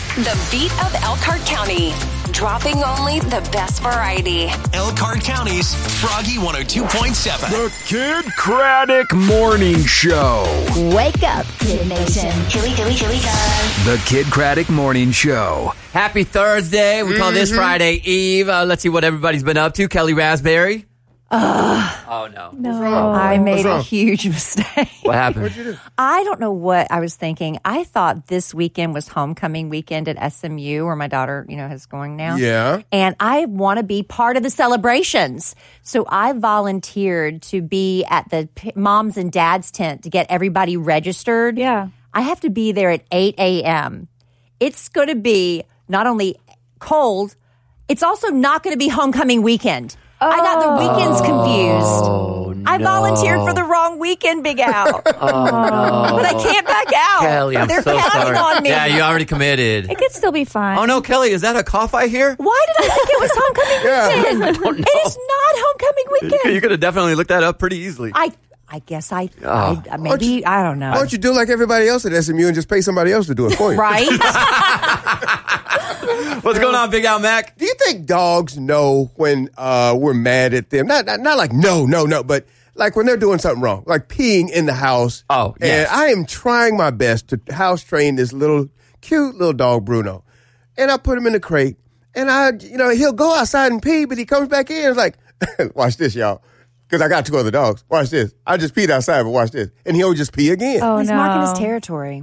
The beat of Elkhart County. Dropping only the best variety. Elkhart County's Froggy 102.7. The Kid Craddock Morning Show. Wake up, Kid Nation. Here we go. The Kid Craddock Morning Show. Happy Thursday. We call this Friday Eve. Let's see what everybody's been up to. Kelly Raspberry. Oh, no. No, I made a huge mistake. What happened? What'd you do? I don't know what I was thinking. I thought this weekend was homecoming weekend at SMU, where my daughter, is going now. Yeah. And I want to be part of the celebrations. So I volunteered to be at the moms and dads tent to get everybody registered. Yeah. I have to be there at 8 a.m. It's going to be not only cold, it's also not going to be homecoming weekend. I got the weekends confused. I volunteered for the wrong weekend, Big Al. But I can't back out. Kelly, I'm They're so counting sorry. on me. Yeah, you already committed. It could still be fun. Oh, no, Kelly, is that a cough I hear? Why did I think it was homecoming weekend? I don't know. It is not homecoming weekend. You could have definitely looked that up pretty easily. I guess I maybe, I don't know. Why don't you do like everybody else at SMU and just pay somebody else to do it for you? Right? What's going on, Big Al Mac? Do you think dogs know when we're mad at them? Not like no, but like when they're doing something wrong, like peeing in the house. Oh, yes. And I am trying my best to house train this cute little dog, Bruno. And I put him in the crate. And he'll go outside and pee, but he comes back in. It's like, watch this, y'all. Because I got two other dogs. Watch this. I just peed outside, but watch this. And he'll just pee again. Oh, He's no. marking his territory.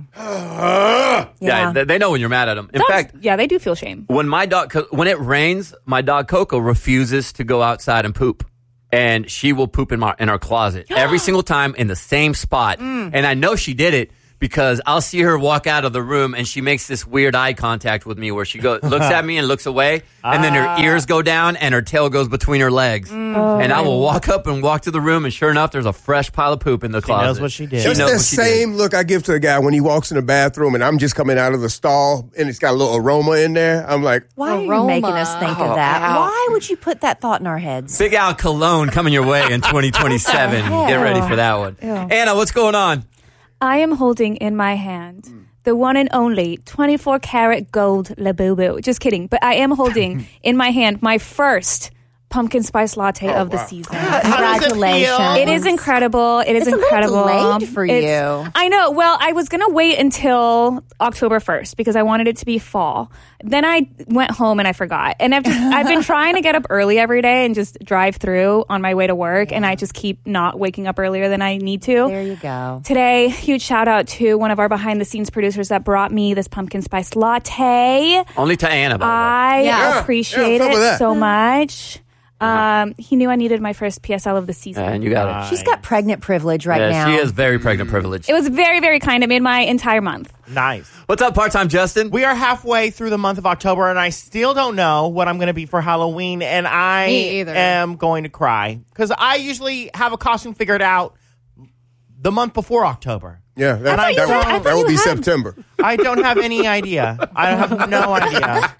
Yeah, they know when you're mad at them. In Dogs, fact, yeah, they do feel shame. when it rains, my dog Coco refuses to go outside and poop. And she will poop in our closet every single time in the same spot. And I know she did it because I'll see her walk out of the room and she makes this weird eye contact with me where she looks at me and looks away, and then her ears go down and her tail goes between her legs. And I will walk up and walk to the room, and sure enough, there's a fresh pile of poop in the closet. She knows what she did. It's the same look I give to the guy when he walks in the bathroom and I'm just coming out of the stall and it's got a little aroma in there. I'm like, Why are you making us think of that? Why would you put that thought in our heads? Big Al Cologne coming your way in 2027. Get ready for that one. Anna, what's going on? I am holding in my hand the one and only 24 karat gold Labubu. Just kidding. But I am holding in my hand my first pumpkin spice latte of the season. Congratulations. It is incredible. It's incredible. A little delayed for you. I know. Well, I was going to wait until October 1st because I wanted it to be fall. Then I went home and I forgot. And I've been trying to get up early every day and just drive through on my way to work. And I just keep not waking up earlier than I need to. There you go. Today, huge shout out to one of our behind the scenes producers that brought me this pumpkin spice latte. Only to Anna, by the way. I appreciate it so much. He knew I needed my first PSL of the season. And you got it. She's got pregnant privilege right now. She is very pregnant privilege. It was very, very kind. I made my entire month. Nice. What's up, part-time Justin? We are halfway through the month of October, and I still don't know what I'm going to be for Halloween, and I am going to cry. Because I usually have a costume figured out the month before October. Yeah, that would be September. I don't have any idea. I have no idea.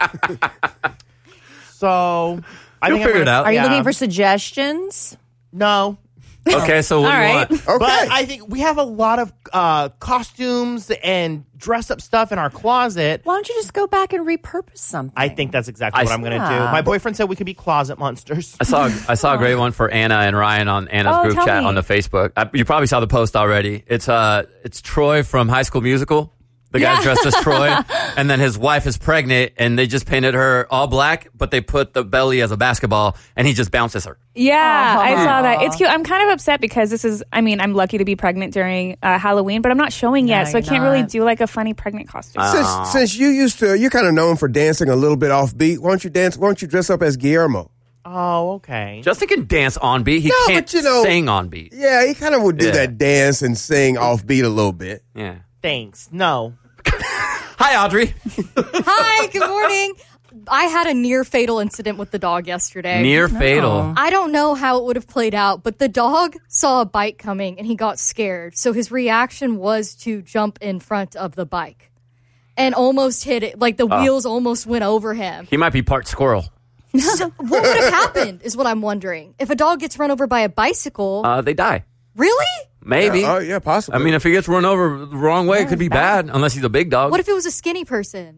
So You'll figure it out. Are you looking for suggestions? No. Okay, so what do you want? Okay. But I think we have a lot of costumes and dress-up stuff in our closet. Why don't you just go back and repurpose something? I think that's exactly what I'm going to do. My boyfriend said we could be closet monsters. I saw a great one for Anna and Ryan on Anna's group tell chat me. on the Facebook. You probably saw the post already. It's Troy from High School Musical. The guy dressed as Troy, and then his wife is pregnant, and they just painted her all black, but they put the belly as a basketball, and he just bounces her. Yeah, I saw that. It's cute. I'm kind of upset because I'm lucky to be pregnant during Halloween, but I'm not showing yet, so I can't really do like a funny pregnant costume. Since you're kind of known for dancing a little bit offbeat, why don't you dress up as Guillermo? Oh, okay. Justin can dance on beat. He can't sing on beat. Yeah, he kind of would do that dance and sing offbeat a little bit. Yeah. Thanks. No. Hi, Audrey. Hi, good morning. I had a near fatal incident with the dog yesterday. Near fatal. I don't know how it would have played out, but the dog saw a bike coming and he got scared. So his reaction was to jump in front of the bike and almost hit it. Like the wheels almost went over him. He might be part squirrel. So what would have happened is what I'm wondering. If a dog gets run over by a bicycle. They die. Really? Maybe. Yeah, possibly. I mean, if he gets run over the wrong way, it could be bad, unless he's a big dog. What if it was a skinny person?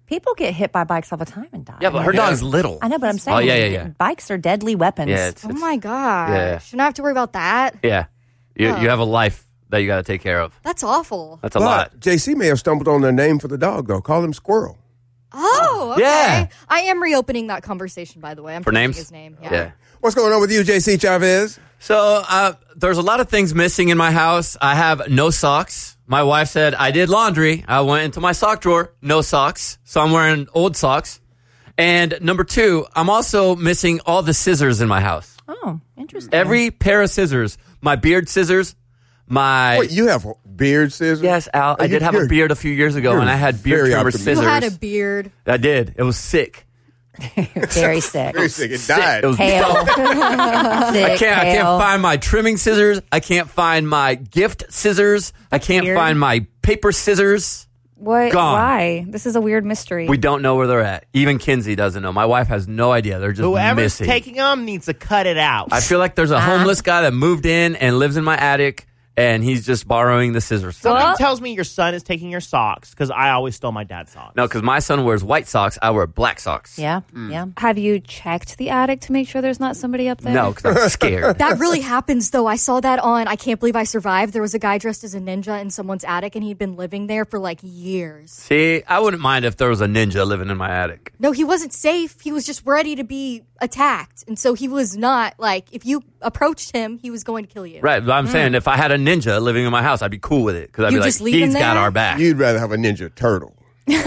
People get hit by bikes all the time and die. Yeah, but her dog's little. I know, but I'm saying. Oh, yeah. Bikes are deadly weapons. Yeah, Oh my God. Yeah. Shouldn't I have to worry about that? Yeah. You have a life that you got to take care of. That's awful. That's a lot. JC may have stumbled on their name for the dog, though. Call him Squirrel. Oh, okay. Yeah. I am reopening that conversation, by the way. I'm For taking names? his name. Yeah. What's going on with you, JC Chavez? So there's a lot of things missing in my house. I have no socks. My wife said I did laundry. I went into my sock drawer, no socks. So I'm wearing old socks. And number 2, I'm also missing all the scissors in my house. Oh, interesting. Every pair of scissors, my beard scissors, Wait, you have beard scissors? Yes, Al. I did have a beard a few years ago, and I had beard trimmer scissors. You had a beard. I did. It was sick. Very sick. Very sick. It died. It was Pale. I can't find my trimming scissors. I can't find my gift scissors. I can't weird. find my paper scissors. What? Gone. Why? This is a weird mystery. We don't know where they're at. Even Kinsey doesn't know. My wife has no idea. They're just Whoever's missing. taking them needs to cut it out. I feel like there's a homeless guy that moved in and lives in my attic, and he's just borrowing the scissors. Something tells me your son is taking your socks because I always stole my dad's socks. No, because my son wears white socks. I wear black socks. Yeah. Have you checked the attic to make sure there's not somebody up there? No, because I'm scared. That really happens, though. I saw that on I Can't Believe I Survived. There was a guy dressed as a ninja in someone's attic, and he'd been living there for like years. See, I wouldn't mind if there was a ninja living in my attic. No, he wasn't safe. He was just ready to be attacked. And so he was not, like, if you approached him, he was going to kill you. Right, but I'm saying if I had a ninja living in my house, I'd be cool with it. Because I'd You be like, just leave him he's got there? our back. You'd rather have a Ninja Turtle. You're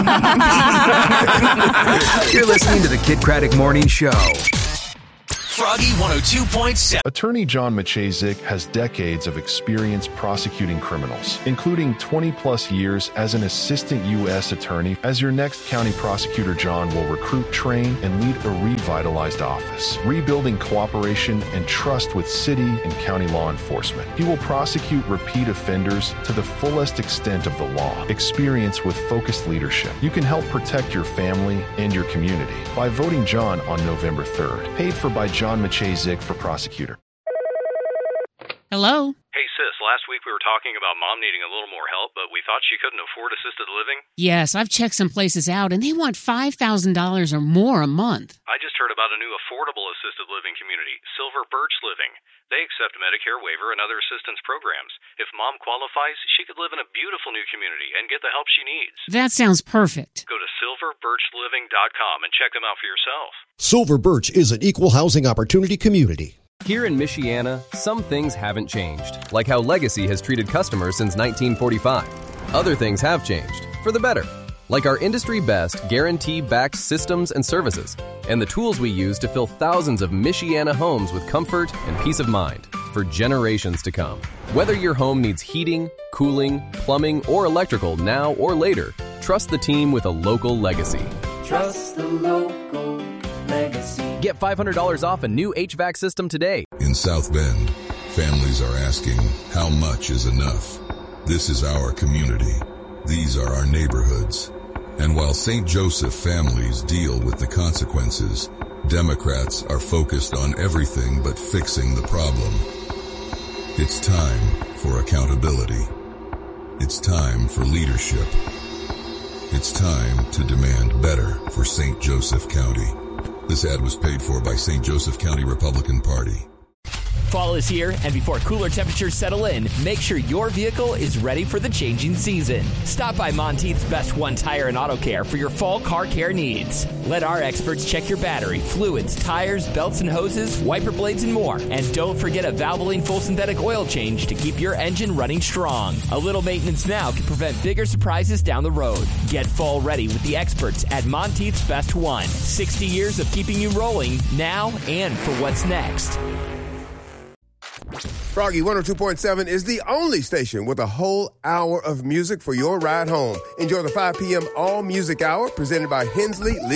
listening to the Kid Craddock Morning Show. Froggy 102.7. Attorney John Maciejczyk has decades of experience prosecuting criminals, including 20-plus years as an assistant U.S. attorney. As your next county prosecutor, John will recruit, train, and lead a revitalized office, rebuilding cooperation and trust with city and county law enforcement. He will prosecute repeat offenders to the fullest extent of the law. Experience with focused leadership. You can help protect your family and your community by voting John on November 3rd. Paid for by John Maciejczyk for prosecutor. Hello? Hey, sis, last week we were talking about Mom needing a little more help, but we thought she couldn't afford assisted living. Yes, I've checked some places out, and they want $5,000 or more a month. I just heard about a new affordable assisted living community, Silver Birch Living. They accept Medicare waiver and other assistance programs. If Mom qualifies, she could live in a beautiful new community and get the help she needs. That sounds perfect. Go to silverbirchliving.com and check them out for yourself. Silver Birch is an equal housing opportunity community. Here in Michiana, some things haven't changed, like how Legacy has treated customers since 1945. Other things have changed, for the better, like our industry-best guarantee-backed systems and services, and the tools we use to fill thousands of Michiana homes with comfort and peace of mind for generations to come. Whether your home needs heating, cooling, plumbing, or electrical now or later, trust the team with a local Legacy. Trust the local Legacy. Get $500 off a new HVAC system today. In South Bend, families are asking, how much is enough? This is our community. These are our neighborhoods. And while St. Joseph families deal with the consequences, Democrats are focused on everything but fixing the problem. It's time for accountability. It's time for leadership. It's time to demand better for St. Joseph County. This ad was paid for by St. Joseph County Republican Party. Fall is here, and before cooler temperatures settle in, make sure your vehicle is ready for the changing season. Stop by Monteith's Best One Tire and Auto Care for your fall car care needs. Let our experts check your battery, fluids, tires, belts and hoses, wiper blades, and more. And don't forget a Valvoline full synthetic oil change to keep your engine running strong. A little maintenance now can prevent bigger surprises down the road. Get fall ready with the experts at Monteith's Best One. 60 years of keeping you rolling now and for what's next. Froggy 102.7 is the only station with a whole hour of music for your ride home. Enjoy the 5 p.m. All Music Hour presented by Hensley